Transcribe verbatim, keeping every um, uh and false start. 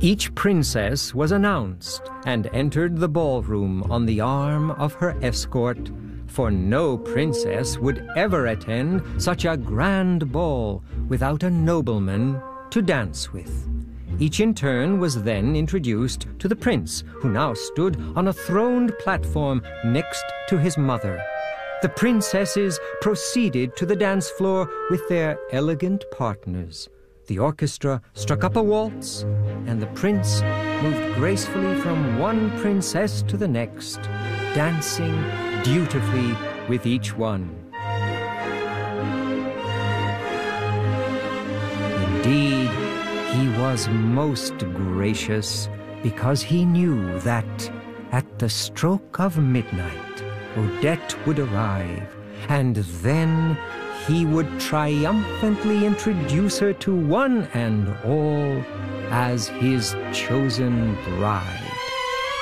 Each princess was announced and entered the ballroom on the arm of her escort, for no princess would ever attend such a grand ball without a nobleman to dance with. Each in turn was then introduced to the prince, who now stood on a throned platform next to his mother. The princesses proceeded to the dance floor with their elegant partners. The orchestra struck up a waltz, and the prince moved gracefully from one princess to the next, dancing dutifully with each one. Indeed, he was most gracious, because he knew that at the stroke of midnight, Odette would arrive, and then he would triumphantly introduce her to one and all as his chosen bride.